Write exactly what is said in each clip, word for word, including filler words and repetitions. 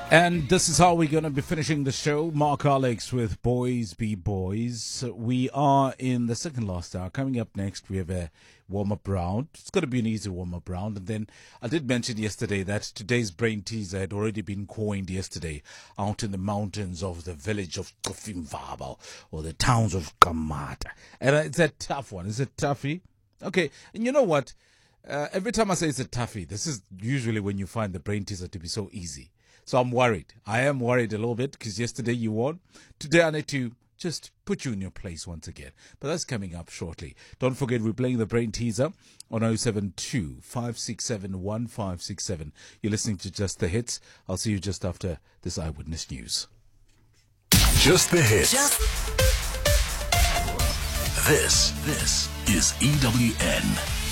And this is how we're going to be finishing the show. Mark Alex with Boys Be Boys. We are in the second last hour. Coming up next, we have a warm-up round. It's going to be an easy warm-up round. And then I did mention yesterday that today's brain teaser had already been coined yesterday out in the mountains of the village of Kofimvaba or the towns of Kamata. And it's a tough one. It's a toughie. Okay, and you know what? Uh, every time I say it's a toughie, this is usually when you find the brain teaser to be so easy. So I'm worried. I am worried a little bit because yesterday you won. Today I need to just put you in your place once again. But that's coming up shortly. Don't forget we're playing the brain teaser on oh seven two, five six seven, one five six seven. You're listening to Just the Hits. I'll see you just after this Eyewitness News. Just the Hits. Just... This, this is E W N.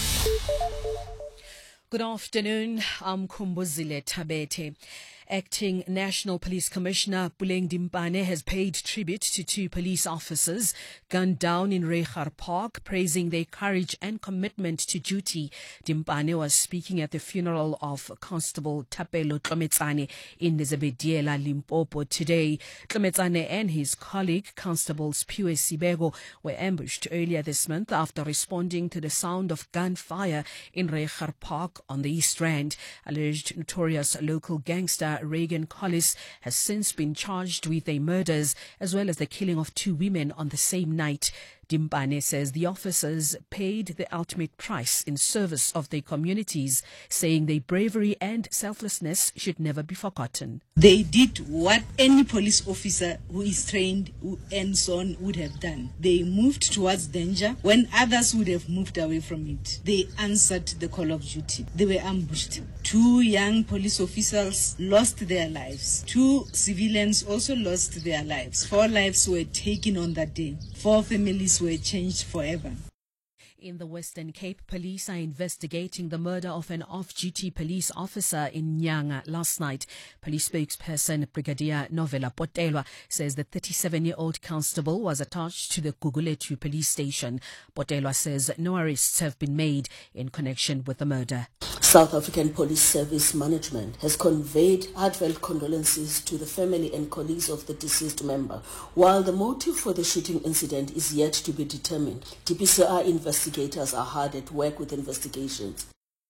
Good afternoon. I'm Kumbuzile Tabete. Acting National Police Commissioner Puleng Dimpane has paid tribute to two police officers gunned down in Reiger Park, praising their courage and commitment to duty. Dimpane was speaking at the funeral of Constable Thapelo Tlometsane in Nezebediela, Limpopo today. Tlometsane and his colleague, Constable Spiwe Sibego, were ambushed earlier this month after responding to the sound of gunfire in Reiger Park on the East Rand. Alleged notorious local gangster Reagan Collis has since been charged with their murders as well as the killing of two women on the same night. Dimpane says the officers paid the ultimate price in service of their communities, saying their bravery and selflessness should never be forgotten. They did what any police officer who is trained and so on would have done. They moved towards danger when others would have moved away from it. They answered the call of duty. They were ambushed. Two young police officers lost their lives. Two civilians also lost their lives. Four lives were taken on that day. Four families were changed forever. In the Western Cape, police are investigating the murder of an off-duty police officer in Nyanga last night. Police spokesperson Brigadier Novela Potelwa says the thirty-seven-year-old constable was attached to the Guguletu police station. Potelwa says no arrests have been made in connection with the murder. South African Police Service Management has conveyed heartfelt condolences to the family and colleagues of the deceased member. While the motive for the shooting incident is yet to be determined, D P C R investigators are hard at work with investigations.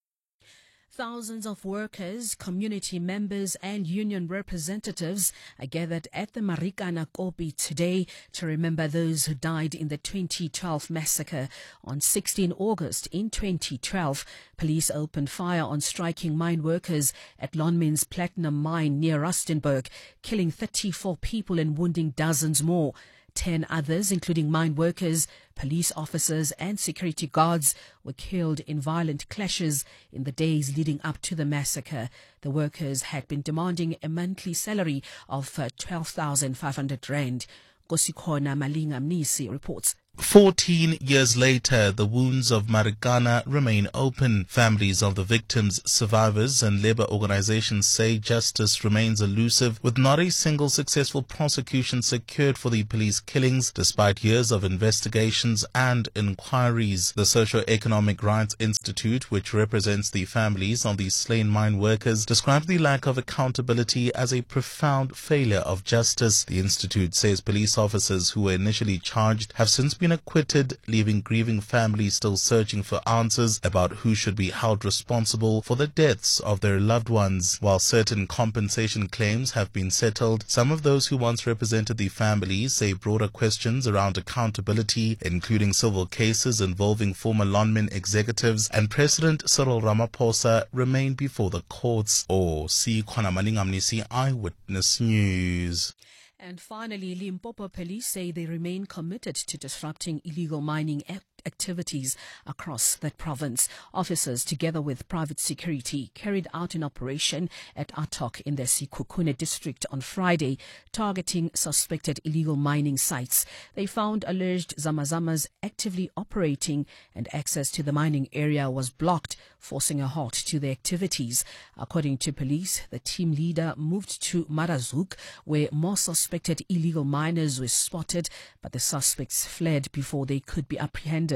Thousands of workers, community members and union representatives are gathered at the Marikana Kopi today to remember those who died in the twenty twelve massacre. On sixteenth of August in twenty twelve, police opened fire on striking mine workers at Lonmin's Platinum Mine near Rustenburg, killing thirty-four people and wounding dozens more. Ten others, including mine workers, police officers and security guards, were killed in violent clashes in the days leading up to the massacre. The workers had been demanding a monthly salary of uh, twelve thousand five hundred rand. Kosikhona Malinga Mnisi reports. Fourteen years later, the wounds of Marikana remain open. Families of the victims, survivors and labor organizations say justice remains elusive, with not a single successful prosecution secured for the police killings, despite years of investigations and inquiries. The Socio-Economic Rights Institute, which represents the families of the slain mine workers, describes the lack of accountability as a profound failure of justice. The institute says police officers who were initially charged have since been acquitted, leaving grieving families still searching for answers about who should be held responsible for the deaths of their loved ones. While certain compensation claims have been settled, some of those who once represented the families say broader questions around accountability, including civil cases involving former Lonmin executives and President Cyril Ramaphosa, remain before the courts. Or see Khona Malingamnisi, Eyewitness News. And finally, Limpopo police say they remain committed to disrupting illegal mining ac- activities across that province. Officers, together with private security, carried out an operation at Atok in the Sikukune district on Friday, targeting suspected illegal mining sites. They found alleged Zamazamas actively operating, and access to the mining area was blocked, forcing a halt to the activities. According to police, the team leader moved to Marazuk, where more suspected illegal miners were spotted, but the suspects fled before they could be apprehended.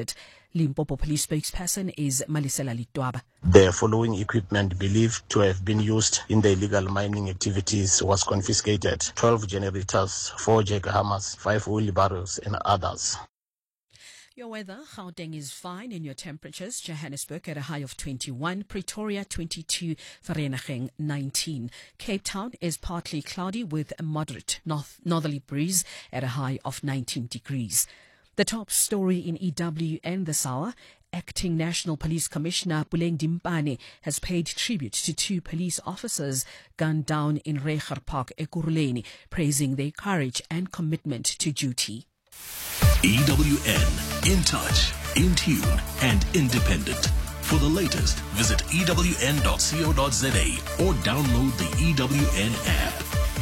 arrested. Limpopo Police spokesperson is Malisela Litwaba. The following equipment believed to have been used in the illegal mining activities was confiscated: twelve generators, four jackhammers, five wheelbarrows and others. Your weather: Gauteng is fine in your temperatures. Johannesburg at a high of twenty-one, Pretoria twenty-two, Vereeniging nineteen. Cape Town is partly cloudy with a moderate north northerly breeze at a high of nineteen degrees. The top story in E W N this hour: Acting National Police Commissioner Puleng Dimpane has paid tribute to two police officers gunned down in Reiger Park, Ekurhuleni, praising their courage and commitment to duty. E W N, in touch, in tune, and independent. For the latest, visit E W N dot co dot za or download the E W N app.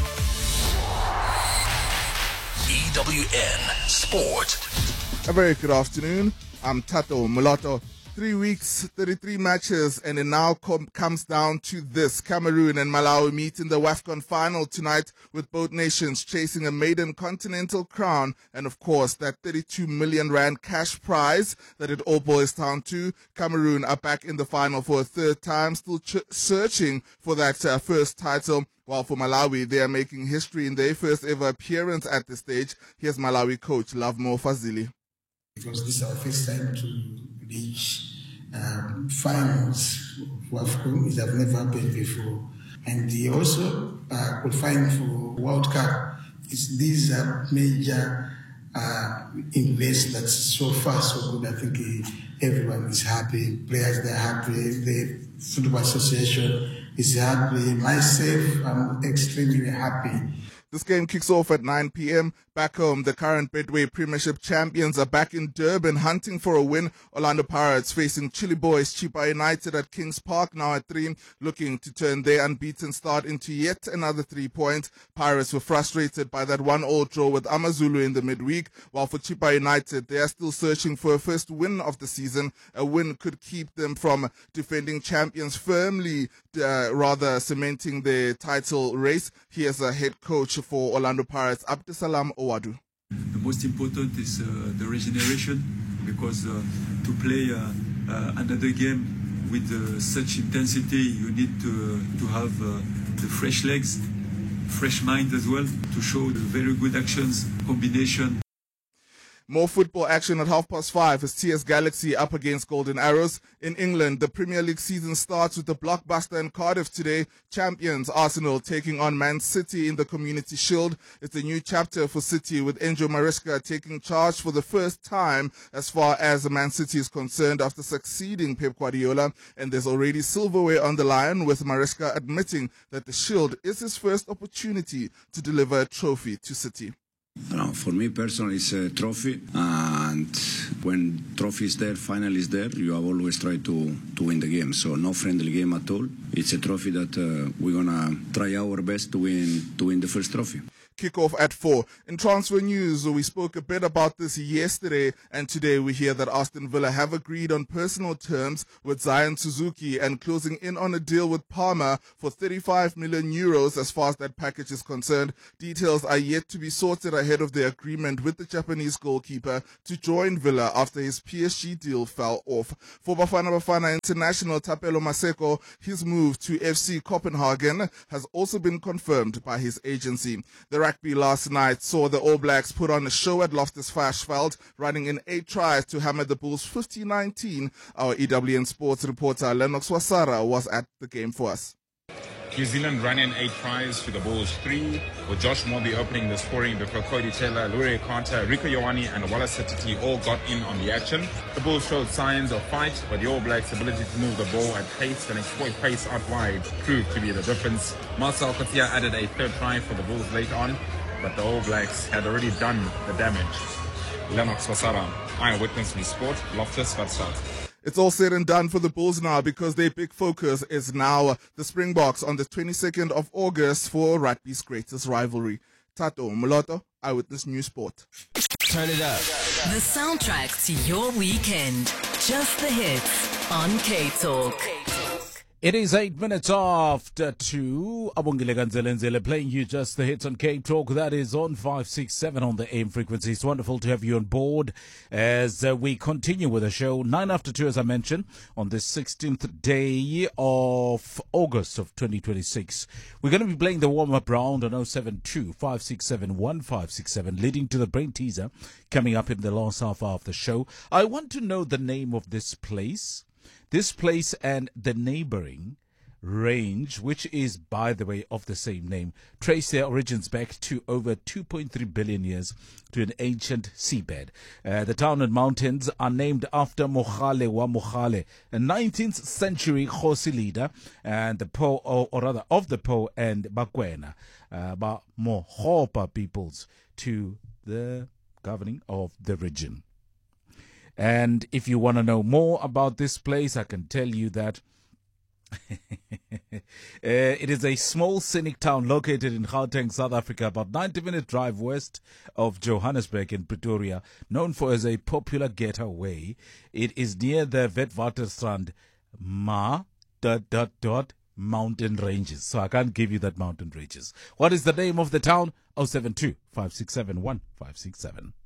E W N Sport. A very good afternoon. I'm Tato Mulatto. Three weeks, thirty-three matches, and it now com- comes down to this. Cameroon and Malawi meet in the WAFCON final tonight, with both nations chasing a maiden continental crown and, of course, that thirty-two million rand cash prize that it all boils down to. Cameroon are back in the final for a third time, still ch- searching for that uh, first title. While for Malawi, they are making history in their first ever appearance at the stage. Here's Malawi coach Lovemore Fazili. Because this is our first time to reach um, finals of WAFCON. It has never happened before. And they also uh, qualifying for World Cup. It's, these are major uh, events that's so far so good. I think uh, everyone is happy. Players, they're happy. The Football Association is happy. Myself, I'm extremely happy. This game kicks off at nine p.m. Back home, the current Betway Premiership champions are back in Durban hunting for a win. Orlando Pirates facing Chile Boys Chippa United at Kings Park now at three, looking to turn their unbeaten start into yet another three points. Pirates were frustrated by that one-all draw with Amazulu in the midweek, while for Chippa United, they are still searching for a first win of the season. A win could keep them from defending champions firmly, uh, rather cementing their title race. Here's a head coach for Orlando Pirates, Abdusalam Owadu. The most important is uh, the regeneration, because uh, to play uh, uh, another game with uh, such intensity, you need to, to have uh, the fresh legs, fresh mind as well, to show the very good actions, combination. More football action at half past five as T S Galaxy up against Golden Arrows. In England, the Premier League season starts with the blockbuster in Cardiff today. Champions Arsenal taking on Man City in the Community Shield. It's a new chapter for City, with Enzo Maresca taking charge for the first time as far as Man City is concerned after succeeding Pep Guardiola. And there's already silverware on the line, with Maresca admitting that the Shield is his first opportunity to deliver a trophy to City. No, for me personally, it's a trophy, and when trophy is there, final is there, you have always tried to, to win the game. So no friendly game at all. It's a trophy that uh, we're gonna try our best to win to win the first trophy. Kickoff at four. In transfer news, we spoke a bit about this yesterday, and today we hear that Aston Villa have agreed on personal terms with Zion Suzuki and closing in on a deal with Parma for thirty-five million euros as far as that package is concerned. Details are yet to be sorted ahead of the agreement with the Japanese goalkeeper to join Villa after his P S G deal fell off. For Bafana Bafana international Tapelo Maseko, his move to F C Copenhagen has also been confirmed by his agency. The rugby last night saw the All Blacks put on a show at Loftus Versfeld, running in eight tries to hammer the Bulls fifty nineteen. Our E W N Sports reporter Lennox Wasara was at the game for us. New Zealand ran in eight tries to the Bulls three, with Josh Morby opening the scoring before Cody Taylor, Lurie Carter, Rico Ioane and Wallace Satiti all got in on the action. The Bulls showed signs of fight, but the All Blacks' ability to move the ball at pace and exploit pace out wide proved to be the difference. Marcel Cotia added a third try for the Bulls late on, but the All Blacks had already done the damage. Lennox Wasara, Eyewitness News Sport, Loftus Versfeld. It's all said and done for the Bulls now, because their big focus is now the Springboks on the twenty-second of August for rugby's greatest rivalry. Tato Mulatto, Eyewitness News Sport. Turn it up. The soundtrack to your weekend. Just the hits on K-Talk. It is eight minutes after two. Abongile Ganzelenzele playing you just the hits on Cape Talk. That is on five six seven on the A M frequency. It's wonderful to have you on board as uh, we continue with the show. Nine after two, as I mentioned, on the sixteenth day of August of twenty twenty-six. We're going to be playing the warm-up round on oh seven two, five six seven, one five six seven, leading to the brain teaser coming up in the last half hour of the show. I want to know the name of this place. This place and the neighboring range, which is, by the way, of the same name, trace their origins back to over two point three billion years to an ancient seabed. Uh, the town and mountains are named after Mogale wa Mogale, a nineteenth century Kgosi leader, and the Po, or, or rather, of the Po and Bakwena, uh, ba Mogopa peoples, to the governing of the region. And if you want to know more about this place, I can tell you that uh, it is a small scenic town located in Gauteng, South Africa, about ninety minute drive west of Johannesburg in Pretoria, known for as a popular getaway. It is near the Witwatersrand Ma dot dot dot mountain ranges. So I can't give you that mountain ranges. What is the name of the town? oh seven two, five six seven, one five six seven.